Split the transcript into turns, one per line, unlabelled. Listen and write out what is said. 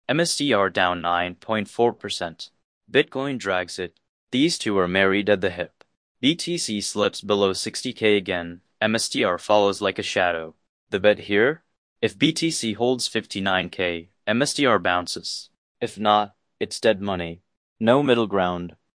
MSTR down 9.4%. Bitcoin drags it. These two are married at the hip. BTC slips below 60K again. MSTR follows like a shadow. The bet here? If BTC holds 59K, MSTR bounces. If not, it's dead money. No middle ground.